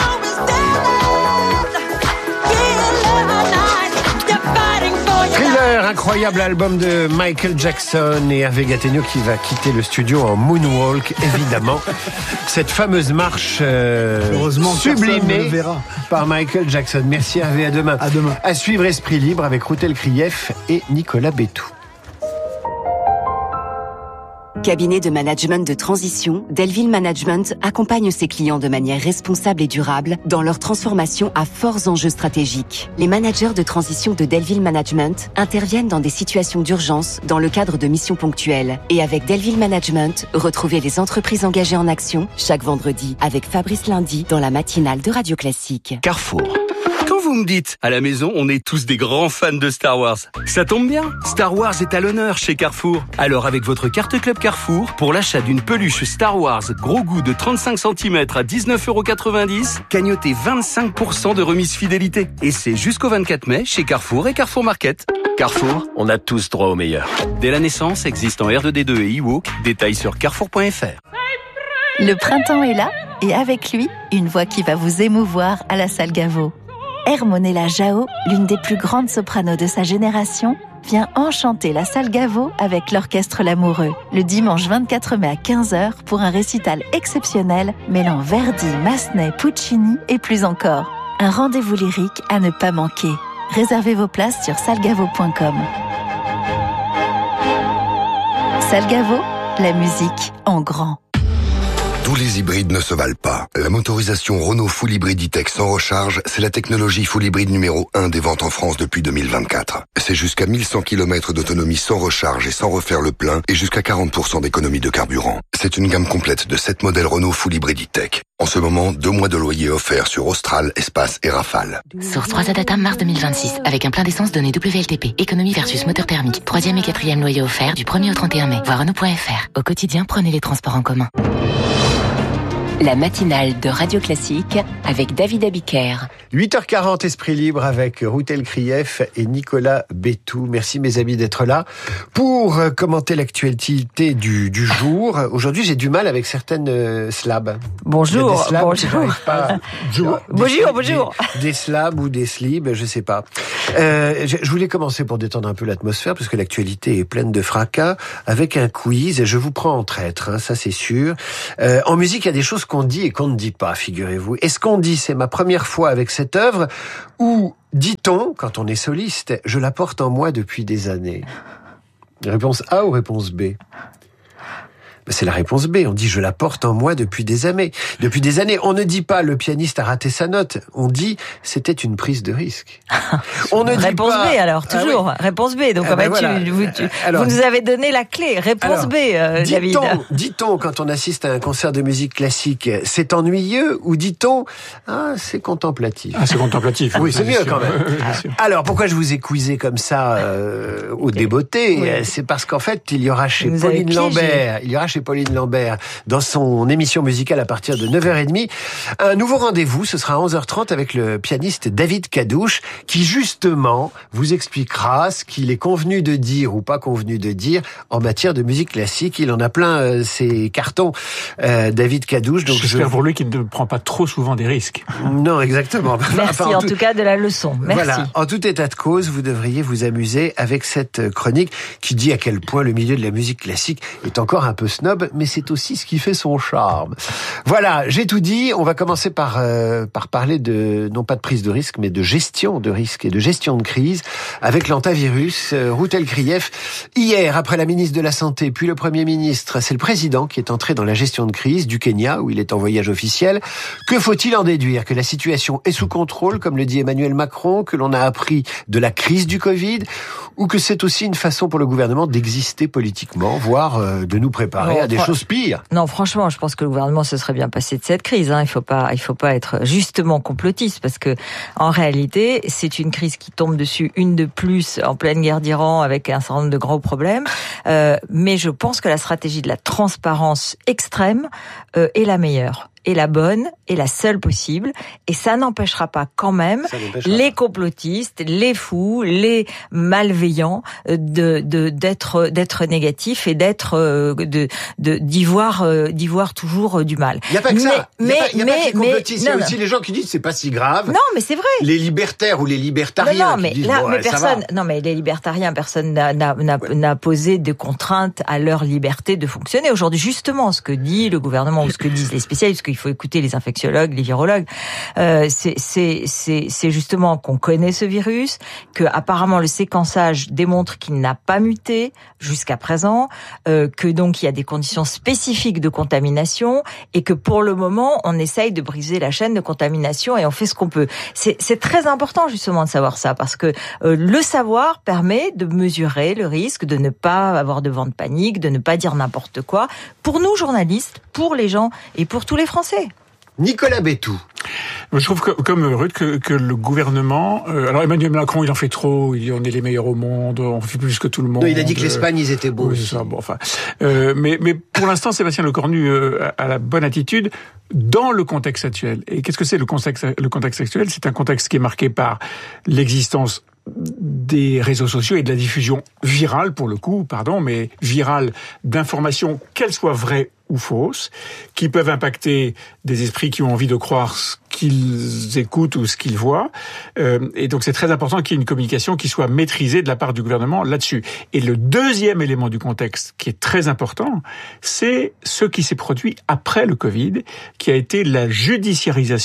D: Thriller, incroyable album de Michael Jackson et Hervé Gattegno qui va quitter le studio en moonwalk, évidemment. Cette fameuse marche euh,
P: Heureusement
D: sublimée par Michael Jackson. Merci Hervé, à demain.
P: À demain.
D: À suivre Esprit Libre avec Routel Krief et Nicolas Bétou.
Q: Cabinet de management de transition, Delville Management accompagne ses clients de manière responsable et durable dans leur transformation à forts enjeux stratégiques. Les managers de transition de Delville Management interviennent dans des situations d'urgence dans le cadre de missions ponctuelles. Et avec Delville Management, retrouvez les entreprises engagées en action chaque vendredi avec Fabrice Lundi dans la matinale de Radio Classique.
R: Carrefour. Quand vous me dites, à la maison, on est tous des grands fans de Star Wars, ça tombe bien, Star Wars est à l'honneur chez Carrefour. Alors avec votre carte Club Carrefour, pour l'achat d'une peluche Star Wars gros goût de trente-cinq centimètres à dix-neuf euros quatre-vingt-dix, cagnotez vingt-cinq pour cent de remise fidélité. Et c'est jusqu'au vingt-quatre mai chez Carrefour et Carrefour Market.
B: Carrefour, on a tous droit au meilleur.
R: Dès la naissance, existe en R deux D deux et e-walk, détails sur carrefour point f r.
S: Le printemps est là, et avec lui, une voix qui va vous émouvoir à la salle Gaveau. Hermonella Jao, l'une des plus grandes sopranos de sa génération, vient enchanter la salle Gaveau avec l'Orchestre L'Amoureux, le dimanche vingt-quatre mai à quinze heures pour un récital exceptionnel mêlant Verdi, Massenet, Puccini et plus encore. Un rendez-vous lyrique à ne pas manquer. Réservez vos places sur salgavo point com. Salle Gaveau, la musique en grand.
K: Tous les hybrides ne se valent pas. La motorisation Renault Full Hybrid E-Tech sans recharge, c'est la technologie Full Hybrid numéro un des ventes en France depuis deux mille vingt-quatre. C'est jusqu'à mille cent kilomètres d'autonomie sans recharge et sans refaire le plein et jusqu'à quarante pour cent d'économie de carburant. C'est une gamme complète de sept modèles Renault Full Hybrid E-Tech. En ce moment, deux mois de loyer offerts sur Austral, Espace et Rafale.
A: Source trois A Data, mars deux mille vingt-six. Avec un plein d'essence donné W L T P. Économie versus moteur thermique. Troisième et quatrième loyer offert du premier au trente et un mai. Voir Renault point F R. Au quotidien, prenez les transports en commun.
C: La matinale de Radio Classique avec David Abiker.
D: huit heures quarante, Esprit Libre avec Routel Krief et Nicolas Bétou. Merci mes amis d'être là pour commenter l'actualité du, du jour. Aujourd'hui, j'ai du mal avec certaines euh, slabs.
T: Bonjour,
D: des slabs
T: bonjour.
D: Pas,
T: bonjour,
D: des,
T: bonjour, bonjour.
D: Des, des slabs ou des slibs, je sais pas. Euh, je, je voulais commencer pour détendre un peu l'atmosphère parce que l'actualité est pleine de fracas avec un quiz et je vous prends en traître, hein, ça c'est sûr. Euh, en musique, il y a des choses qu'on dit et qu'on ne dit pas, figurez-vous. Est-ce qu'on dit c'est ma première fois avec cette œuvre ou dit-on, quand on est soliste, je la porte en moi depuis des années? Réponse A ou réponse B? C'est la réponse B. On dit je la porte en moi depuis des années. Depuis des années, on ne dit pas le pianiste a raté sa note. On dit c'était une prise de risque.
T: On ne dit réponse pas... B alors toujours. Ah oui. Réponse B. Donc ah ben voilà. tu, vous, tu, alors, vous nous avez donné la clé. Réponse alors, B, euh, David.
D: Dit-on, dit-on quand on assiste à un concert de musique classique, c'est ennuyeux ou dit-on ah c'est contemplatif.
U: Ah c'est contemplatif.
D: Oui c'est mieux sûr. Quand même. Oui, alors pourquoi je vous ai quizé comme ça euh, au débeauté oui. C'est parce qu'en fait il y aura chez vous Pauline Lambert, il y aura chez Pauline Lambert, dans son émission musicale à partir de neuf heures trente. Un nouveau rendez-vous, ce sera à onze heures trente avec le pianiste David Cadouche, qui justement vous expliquera ce qu'il est convenu de dire ou pas convenu de dire en matière de musique classique. Il en a plein euh, ses cartons, euh, David Cadouche.
U: Donc J'espère je... pour lui qu'il ne prend pas trop souvent des risques.
D: Non, exactement.
T: Merci enfin, en, en tout... tout cas de la leçon. Merci.
D: Voilà. En tout état de cause, vous devriez vous amuser avec cette chronique qui dit à quel point le milieu de la musique classique est encore un peu snob, mais c'est aussi ce qui fait son charme. Voilà, j'ai tout dit. On va commencer par euh, par parler de non pas de prise de risque, mais de gestion de risque et de gestion de crise avec l'antavirus. Euh, Routel Krief. Hier, après la ministre de la Santé, puis le Premier ministre, c'est le président qui est entré dans la gestion de crise du Kenya, où il est en voyage officiel. Que faut-il en déduire? Que la situation est sous contrôle, comme le dit Emmanuel Macron, que l'on a appris de la crise du Covid, ou que c'est aussi une façon pour le gouvernement d'exister politiquement, voire euh, de nous préparer non, à des choses pires.
T: Non, franchement, je pense que le gouvernement se serait bien passé de cette crise. Hein. Il faut pas, il faut pas être justement complotiste, parce que en réalité, c'est une crise qui tombe dessus, une de plus, en pleine guerre d'Iran, avec un certain nombre de gros problèmes. Euh, mais je pense que la stratégie de la transparence extrême euh, est la meilleure. Est la bonne, est la seule possible, et ça n'empêchera pas quand même les complotistes, les fous, les malveillants de de d'être d'être négatifs et d'être de de d'y voir d'y voir toujours du mal.
D: Il n'y a pas que ça. Mais il y a pas, y a mais, pas que les complotistes, il y a aussi les gens qui disent c'est pas si grave.
T: Non, mais c'est vrai.
D: Les libertaires ou les libertariens.
T: Non, non mais
D: qui disent,
T: là,
D: bon,
T: mais
D: ouais,
T: personne. Non, mais les libertariens, personne n'a n'a n'a, ouais. n'a posé de contraintes à leur liberté de fonctionner. Aujourd'hui, justement, ce que dit le gouvernement ou ce que disent les spécialistes, il faut écouter les infectiologues, les virologues. Euh, c'est, c'est, c'est, c'est justement qu'on connaît ce virus, que apparemment le séquençage démontre qu'il n'a pas muté jusqu'à présent, euh, que donc il y a des conditions spécifiques de contamination et que pour le moment on essaye de briser la chaîne de contamination et on fait ce qu'on peut. C'est, c'est très important justement de savoir ça parce que euh, le savoir permet de mesurer le risque, de ne pas avoir de vent de panique, de ne pas dire n'importe quoi. Pour nous journalistes, pour les gens et pour tous les Français.
D: Nicolas Bétou.
U: Je trouve que, comme Ruth que, que le gouvernement... Euh, alors Emmanuel Macron, il en fait trop. Il dit on est les meilleurs au monde, on fait plus que tout le monde.
D: Non, il a dit que l'Espagne, ils étaient beaux.
U: Oui, c'est ça. Bon, enfin, euh, mais, mais pour l'instant, Sébastien Lecornu euh, a la bonne attitude dans le contexte actuel. Et qu'est-ce que c'est le contexte, le contexte actuel? C'est un contexte qui est marqué par l'existence des réseaux sociaux et de la diffusion virale, pour le coup, pardon, mais virale d'informations, qu'elles soient vraies ou fausses, qui peuvent impacter des esprits qui ont envie de croire ce qu'ils écoutent ou ce qu'ils voient. Euh, et donc c'est très important qu'il y ait une communication qui soit maîtrisée de la part du gouvernement là-dessus. Et le deuxième élément du contexte qui est très important, c'est ce qui s'est produit après le Covid, qui a été la judiciarisation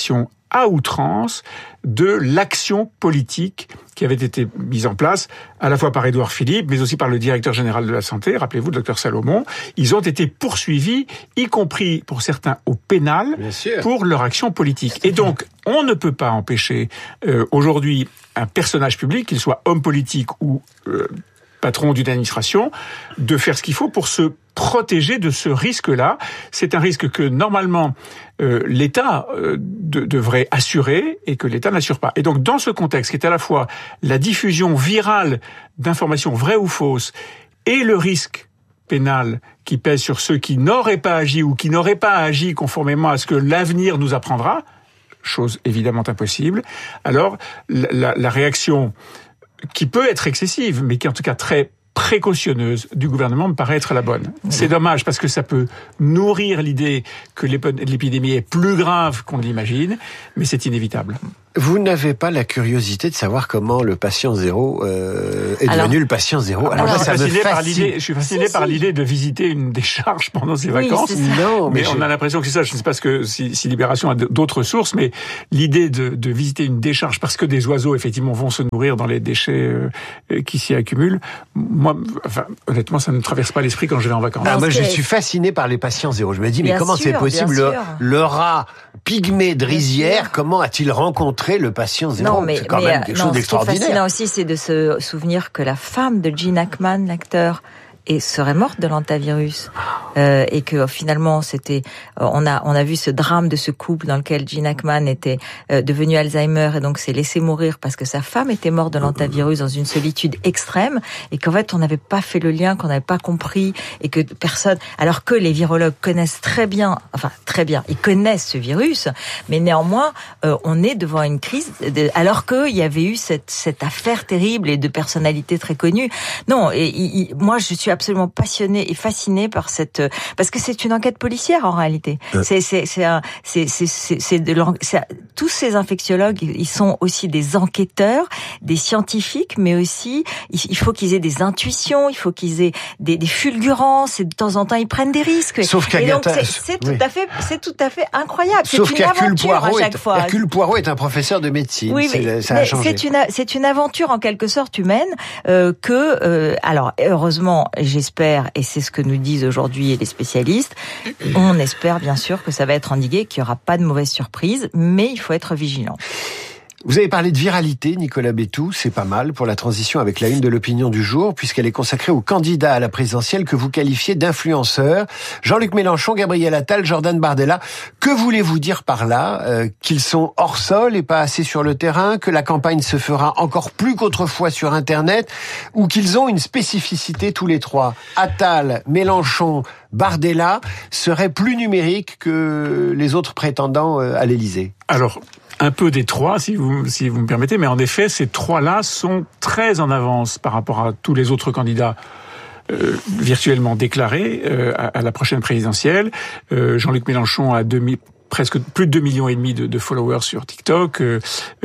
U: à outrance de l'action politique qui avait été mise en place à la fois par Édouard Philippe, mais aussi par le directeur général de la santé, rappelez-vous, le docteur Salomon. Ils ont été poursuivis, y compris pour certains au pénal, pour leur action politique. Et donc, on ne peut pas empêcher euh, aujourd'hui un personnage public, qu'il soit homme politique ou euh, patron d'une administration, de faire ce qu'il faut pour se protéger de ce risque-là. C'est un risque que, normalement, euh, l'État euh, de, devrait assurer et que l'État n'assure pas. Et donc, dans ce contexte qui est à la fois la diffusion virale d'informations vraies ou fausses et le risque pénal qui pèse sur ceux qui n'auraient pas agi ou qui n'auraient pas agi conformément à ce que l'avenir nous apprendra, chose évidemment impossible, alors la, la, la réaction qui peut être excessive, mais qui est en tout cas très précautionneuse du gouvernement me paraît être la bonne. C'est dommage parce que ça peut nourrir l'idée que l'épidémie est plus grave qu'on l'imagine, mais c'est inévitable.
D: Vous n'avez pas la curiosité de savoir comment le patient zéro euh, est
U: alors,
D: devenu le patient zéro. Alors,
U: alors
D: là, ça
U: je, suis
D: me
U: par l'idée, je suis fasciné
D: si,
U: par
D: si.
U: l'idée de visiter une décharge pendant ses
D: oui,
U: vacances.
D: Non, mais,
U: mais
D: je...
U: on a l'impression que c'est ça. Je ne sais pas ce que, si, si Libération a d'autres sources, mais l'idée de, de visiter une décharge parce que des oiseaux effectivement vont se nourrir dans les déchets euh, qui s'y accumulent, moi, enfin, honnêtement, ça ne me traverse pas l'esprit quand je vais en vacances.
D: Ah, moi, je suis fasciné par les patients zéro. Je me dis, mais
T: bien
D: comment
T: sûr,
D: c'est possible le, le rat pygmée de rizière, comment a-t-il rencontré le patient zéro?
T: Non, mais,
D: c'est quand
T: mais,
D: même quelque
T: non,
D: chose d'extraordinaire.
T: Ce qui est fascinant aussi, c'est de se souvenir que la femme de Gene Hackman, l'acteur, et serait morte de l'hantavirus euh, et que finalement c'était on a on a vu ce drame de ce couple dans lequel Gene Hackman était euh, devenu Alzheimer et donc s'est laissé mourir parce que sa femme était morte de l'hantavirus dans une solitude extrême et qu'en fait on n'avait pas fait le lien, qu'on n'avait pas compris et que personne, alors que les virologues connaissent très bien, enfin très bien, ils connaissent ce virus, mais néanmoins euh, on est devant une crise de, alors qu'il y avait eu cette cette affaire terrible et de personnalités très connues. Non, et, et, moi je suis absolument passionnée et fascinée par cette, parce que c'est une enquête policière en réalité. Euh. C'est c'est c'est un, c'est c'est c'est, c'est de c'est, tous ces infectiologues, ils sont aussi des enquêteurs, des scientifiques, mais aussi il faut qu'ils aient des intuitions, il faut qu'ils aient des, des fulgurances et de temps en temps ils prennent des risques.
D: Sauf
T: et donc
D: c'est,
T: c'est tout oui. à fait c'est tout à fait incroyable.
D: Sauf
T: c'est une aventure à chaque
D: est,
T: fois.
D: Hercule Poirot est un professeur de médecine.
T: Oui,
D: c'est,
T: mais,
D: ça
T: mais
D: a changé.
T: c'est une c'est une aventure en quelque sorte humaine euh, que euh, alors heureusement j'espère et c'est ce que nous disent aujourd'hui les spécialistes, on espère bien sûr que ça va être endigué, qu'il n'y aura pas de mauvaises surprises, mais il faut être vigilant.
D: Vous avez parlé de viralité, Nicolas Bétou, c'est pas mal pour la transition avec la une de l'opinion du jour, puisqu'elle est consacrée aux candidats à la présidentielle que vous qualifiez d'influenceurs. Jean-Luc Mélenchon, Gabriel Attal, Jordan Bardella. Que voulez-vous dire par là euh, qu'ils sont hors sol et pas assez sur le terrain, que la campagne se fera encore plus qu'autrefois sur Internet, ou qu'ils ont une spécificité tous les trois? Attal, Mélenchon, Bardella seraient plus numériques que les autres prétendants à l'Élysée.
U: Alors, un peu des trois, si vous, si vous me permettez, mais en effet, ces trois-là sont très en avance par rapport à tous les autres candidats euh, virtuellement déclarés euh, à, à la prochaine présidentielle. Euh, Jean-Luc Mélenchon a deux mille presque plus de deux millions et demi de, de followers sur TikTok. Euh,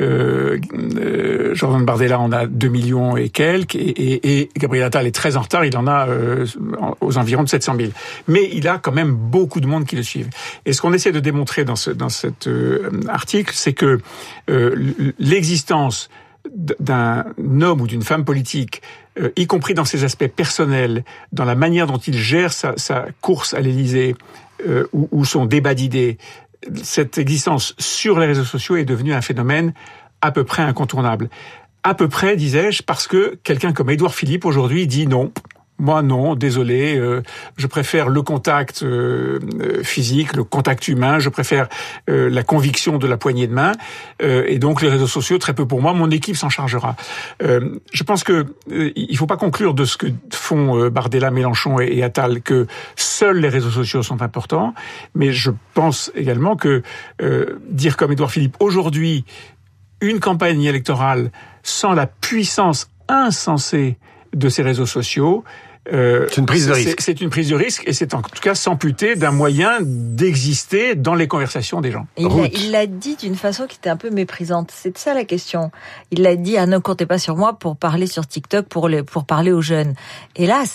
U: euh, Jordan Bardella en a deux millions et quelques. Et, et, et Gabriel Attal est très en retard. Il en a euh, aux environs de sept cent mille. Mais il a quand même beaucoup de monde qui le suivent. Et ce qu'on essaie de démontrer dans, ce, dans cet euh, article, c'est que euh, l'existence d'un homme ou d'une femme politique, euh, y compris dans ses aspects personnels, dans la manière dont il gère sa, sa course à l'Élysée euh, ou, ou son débat d'idées, cette existence sur les réseaux sociaux est devenue un phénomène à peu près incontournable. À peu près, disais-je, parce que quelqu'un comme Édouard Philippe aujourd'hui dit non. Moi non, désolé, euh, je préfère le contact euh, physique, le contact humain, je préfère euh, la conviction de la poignée de main, euh, et donc les réseaux sociaux, très peu pour moi, mon équipe s'en chargera. Euh, je pense que euh, il faut pas conclure de ce que font euh, Bardella, Mélenchon et, et Attal que seuls les réseaux sociaux sont importants, mais je pense également que euh, dire comme Édouard Philippe, aujourd'hui, une campagne électorale sans la puissance insensée de ces réseaux sociaux, euh,
D: c'est une prise de risque.
U: C'est, c'est une prise de risque et c'est en tout cas s'amputer d'un moyen d'exister dans les conversations des gens.
T: Il l'a, il l'a dit d'une façon qui était un peu méprisante. C'est ça la question. Il l'a dit, ah ne comptez pas sur moi pour parler sur TikTok, pour les, pour parler aux jeunes. Hélas.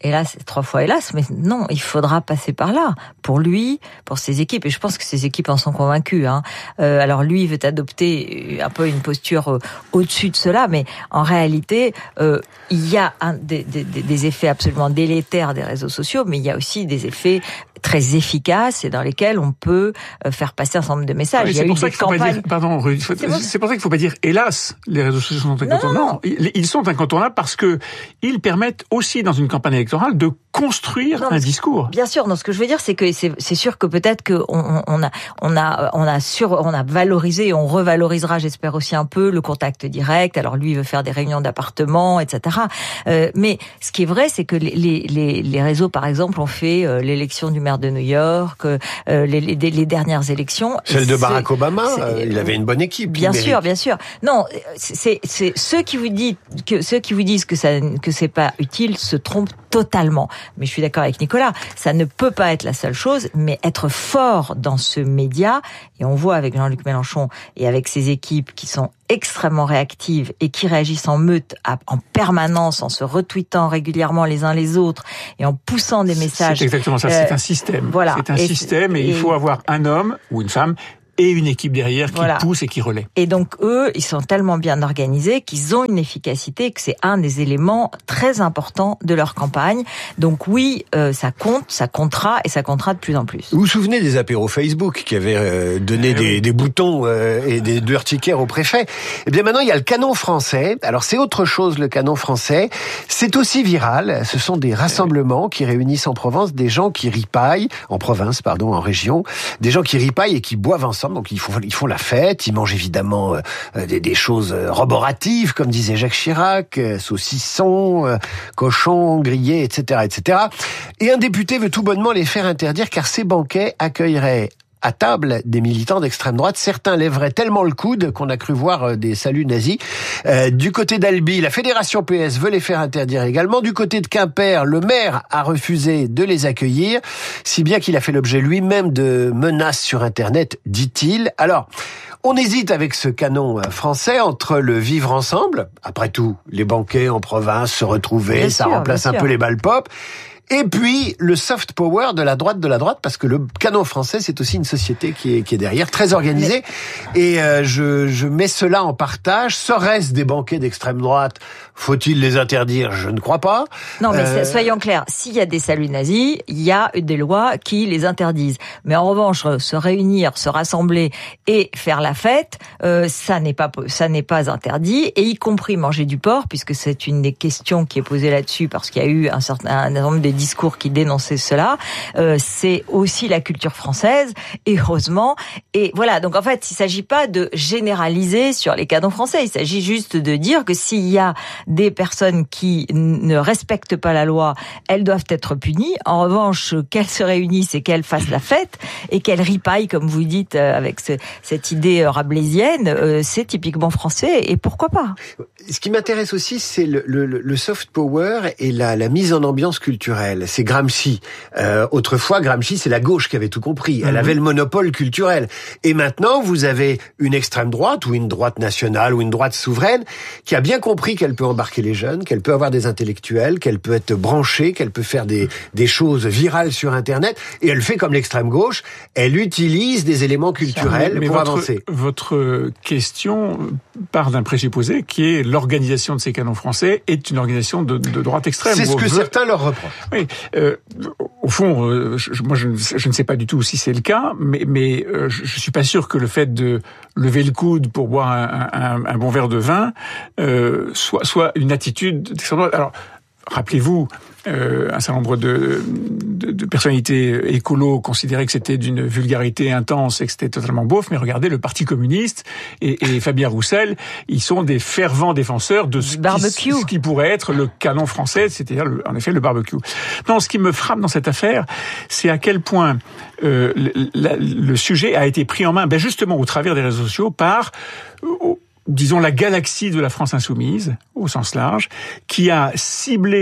T: hélas, trois fois hélas, mais non, il faudra passer par là pour lui, pour ses équipes, et je pense que ses équipes en sont convaincues. Hein. Euh, alors lui, il veut adopter un peu une posture euh, au-dessus de cela, mais en réalité, euh, il y a un, des, des, des effets absolument délétères des réseaux sociaux, mais il y a aussi des effets très efficaces et dans lesquels on peut faire passer un certain nombre de messages.
U: Oui,
T: il y a
U: c'est
T: eu
U: pour ça
T: des
U: qu'il faut
T: campagnes.
U: pas dire, pardon, Rudy, faut, c'est, c'est pour ça qu'il faut pas dire hélas, les réseaux sociaux sont incontournables.
T: Non, non, non.
U: Ils, ils sont incontournables parce que ils permettent aussi dans une campagne électorale de construire
T: non,
U: un discours.
T: Bien sûr, non, ce que je veux dire, c'est que c'est, c'est sûr que peut-être que on, on a, on a, on a sur, on a valorisé et on revalorisera, j'espère aussi un peu le contact direct. Alors lui, il veut faire des réunions d'appartements, et cetera. Euh, mais ce qui est vrai, c'est que les, les, les réseaux, par exemple, ont fait euh, l'élection du maire de New York, euh, les, les, les dernières élections.
D: Celle de Barack Obama, euh, il avait une bonne équipe.
T: Bien sûr, bien sûr. Non, c'est, c'est ceux qui vous disent que ceux qui vous disent que ça, que c'est pas utile se trompent totalement. Mais je suis d'accord avec Nicolas, ça ne peut pas être la seule chose, mais être fort dans ce média, et on voit avec Jean-Luc Mélenchon et avec ses équipes qui sont extrêmement réactives et qui réagissent en meute à, en permanence, en se retweetant régulièrement les uns les autres et en poussant des messages.
U: C'est exactement ça, euh, c'est un système.
T: Voilà.
U: C'est un
T: et
U: système et, et il faut avoir un homme ou une femme et une équipe derrière qui
T: voilà.
U: pousse et qui relaie.
T: Et donc eux, ils sont tellement bien organisés qu'ils ont une efficacité, que c'est un des éléments très importants de leur campagne. Donc oui, euh, ça compte, ça comptera et ça comptera de plus en plus.
D: Vous vous souvenez des apéros Facebook qui avaient euh, donné des, oui. des boutons euh, et des urticaires au préfet? Eh bien maintenant, il y a le canon français. Alors c'est autre chose, le canon français. C'est aussi viral. Ce sont des rassemblements qui réunissent en Provence des gens qui ripaillent, en province, pardon, en région, des gens qui ripaillent et qui boivent ensemble. Donc ils font, ils font la fête, ils mangent évidemment euh, des, des choses roboratives, comme disait Jacques Chirac, euh, saucissons, euh, cochons, grillés, et cetera, et cetera. Et un député veut tout bonnement les faire interdire car ces banquets accueilleraient à table des militants d'extrême droite. Certains lèveraient tellement le coude qu'on a cru voir des saluts nazis. Euh, du côté d'Albi, la fédération P S veut les faire interdire également. Du côté de Quimper, le maire a refusé de les accueillir, si bien qu'il a fait l'objet lui-même de menaces sur Internet, dit-il. Alors, on hésite avec ce canon français entre le vivre ensemble, après tout, les banquets en province, se retrouver, bien ça sûr, remplace un peu les balles pop, et puis le soft power de la droite de la droite, parce que le canon français, c'est aussi une société qui est, qui est derrière, très organisée. Et euh, je, je mets cela en partage. Serait-ce des banquets d'extrême droite? Faut-il les interdire? Je ne crois pas.
T: Non, mais
D: euh...
T: soyons clairs. S'il y a des saluts nazis, il y a des lois qui les interdisent. Mais en revanche, se réunir, se rassembler et faire la fête, euh, ça n'est pas ça n'est pas interdit, et y compris manger du porc, puisque c'est une des questions qui est posée là-dessus, parce qu'il y a eu un certain un nombre de discours qui dénonçaient cela. Euh, c'est aussi la culture française, et heureusement. Et voilà. Donc en fait, il ne s'agit pas de généraliser sur les canons français. Il s'agit juste de dire que s'il y a des personnes qui ne respectent pas la loi, elles doivent être punies. En revanche, qu'elles se réunissent et qu'elles fassent la fête et qu'elles ripaillent, comme vous dites, avec ce, cette idée rabelaisienne, c'est typiquement français, et pourquoi pas?
D: Ce qui m'intéresse aussi, c'est le, le, le soft power et la, la mise en ambiance culturelle. C'est Gramsci. Euh, autrefois, Gramsci, c'est la gauche qui avait tout compris. Elle mmh. avait le monopole culturel. Et maintenant, vous avez une extrême droite ou une droite nationale ou une droite souveraine qui a bien compris qu'elle peut embarquer les jeunes, qu'elle peut avoir des intellectuels, qu'elle peut être branchée, qu'elle peut faire des, des choses virales sur Internet. Et elle fait comme l'extrême gauche. Elle utilise des éléments culturels
U: mais, mais
D: pour
U: votre,
D: avancer.
U: Votre question part d'un présupposé qui est l'organisation de ces canons français est une organisation de, de droite extrême.
D: C'est ce que
U: veut...
D: certains leur reprochent.
U: Oui, euh, au fond, euh, je, moi je, je ne sais pas du tout si c'est le cas, mais, mais euh, je, je suis pas sûr que le fait de lever le coude pour boire un, un, un bon verre de vin euh, soit, soit une attitude d'extrême droite. Alors, rappelez-vous, euh, un certain nombre de, de, de personnalités écolos considéraient que c'était d'une vulgarité intense et que c'était totalement beauf, mais regardez, le Parti communiste et, et Fabien Roussel, ils sont des fervents défenseurs de ce qui, ce qui pourrait être le canon français, c'est-à-dire le, en effet le barbecue. Non, ce qui me frappe dans cette affaire, c'est à quel point euh, le, la, le sujet a été pris en main, ben justement au travers des réseaux sociaux, par... Euh, disons, la galaxie de la France insoumise, au sens large, qui a ciblé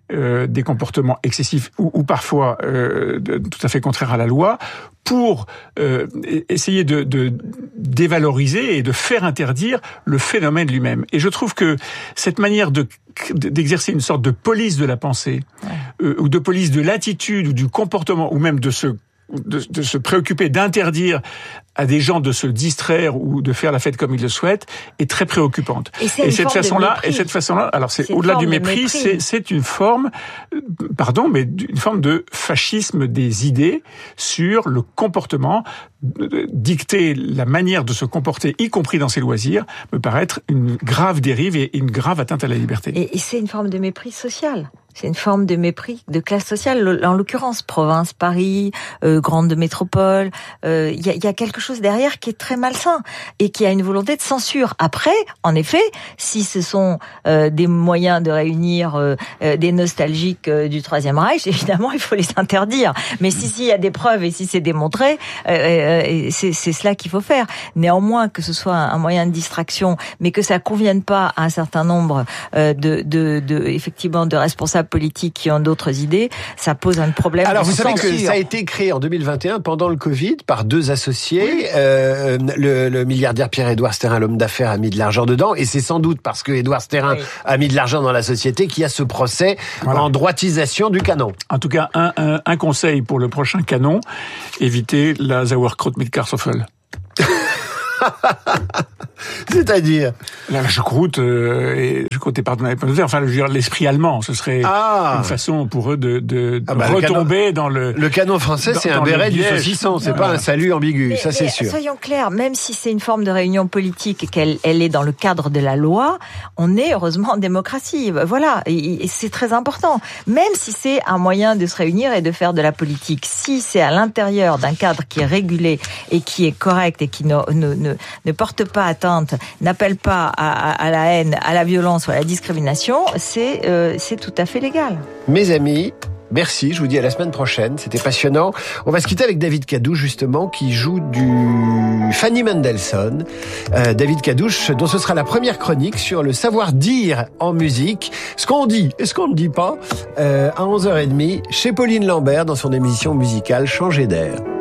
U: euh, des comportements excessifs ou, ou parfois euh, de, tout à fait contraires à la loi, pour euh, essayer de, de dévaloriser et de faire interdire le phénomène lui-même. Et je trouve que cette manière de d'exercer une sorte de police de la pensée, ouais. euh, ou de police de l'attitude ou du comportement, ou même de se de, de se préoccuper d'interdire à des gens de se distraire ou de faire la fête comme ils le souhaitent est très préoccupante.
T: Et,
U: et cette façon-là, et cette façon-là, alors c'est, c'est au-delà du mépris, mépris. c'est c'est une forme, pardon, mais une forme de fascisme des idées sur le comportement. Dicter la manière de se comporter, y compris dans ses loisirs, me paraît être une grave dérive et une grave atteinte à la liberté.
T: Et, et c'est une forme de mépris social. C'est une forme de mépris de classe sociale, en l'occurrence province, Paris, euh, grande métropole. Il euh, y, a, y a quelque chose derrière qui est très malsain et qui a une volonté de censure. Après, en effet, si ce sont euh, des moyens de réunir euh, des nostalgiques euh, du Troisième Reich, évidemment, il faut les interdire. Mais si s'il y a des preuves et si c'est démontré, euh, euh, c'est, c'est cela qu'il faut faire. Néanmoins, que ce soit un moyen de distraction, mais que ça convienne pas à un certain nombre euh, de, de, de, effectivement, de responsables politiques qui ont d'autres idées, ça pose un problème.
D: Alors vous savez
T: censure.
D: que ça a été créé en deux mille vingt et un pendant le Covid par deux associés. Oui. Euh, le, le milliardaire Pierre-Édouard Stérin, l'homme d'affaires, a mis de l'argent dedans, et c'est sans doute parce que Édouard Stérin oui. a mis de l'argent dans la société qu'il y a ce procès voilà. en droitisation du canon.
U: En tout cas, un, un, un conseil pour le prochain canon, évitez la Sauerkraut mit Kartoffel.
D: C'est-à-dire
U: la choucroute euh, et choucroute et pardon, enfin je veux dire l'esprit allemand, ce serait ah. une façon pour eux de, de, de ah bah, retomber
D: le canon,
U: dans le
D: le canon français, dans, c'est un béret du saucisson, c'est voilà. pas un salut ambigu,
T: mais,
D: ça c'est
T: mais
D: sûr.
T: Soyons clairs, même si c'est une forme de réunion politique et qu'elle elle est dans le cadre de la loi, on est heureusement en démocratie, voilà, et, et c'est très important. Même si c'est un moyen de se réunir et de faire de la politique, si c'est à l'intérieur d'un cadre qui est régulé et qui est correct et qui ne ne, ne ne porte pas atteinte, n'appelle pas à, à, à la haine, à la violence ou à la discrimination, c'est, euh, c'est tout à fait légal.
D: Mes amis, merci, je vous dis à la semaine prochaine, c'était passionnant. On va se quitter avec David Cadouche, justement, qui joue du Fanny Mendelssohn. Euh, David Cadouche, dont ce sera la première chronique sur le savoir-dire en musique. Ce qu'on dit et ce qu'on ne dit pas, euh, à onze heures trente, chez Pauline Lambert, dans son émission musicale Changer d'air.